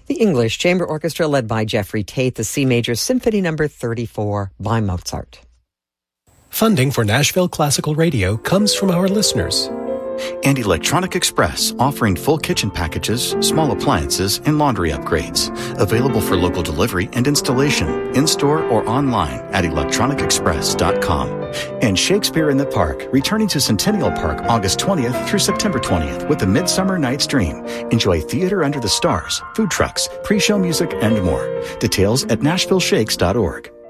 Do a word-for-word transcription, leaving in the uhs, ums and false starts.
The English Chamber Orchestra led by Jeffrey Tate, the C Major Symphony Number thirty-four by Mozart. Funding for Nashville Classical Radio comes from our listeners. And Electronic Express, offering full kitchen packages, small appliances, and laundry upgrades. Available for local delivery and installation, in-store or online at electronic express dot com. And Shakespeare in the Park, returning to Centennial Park August twentieth through September twentieth with the Midsummer Night's Dream. Enjoy theater under the stars, food trucks, pre-show music, and more. Details at nashville shakes dot org.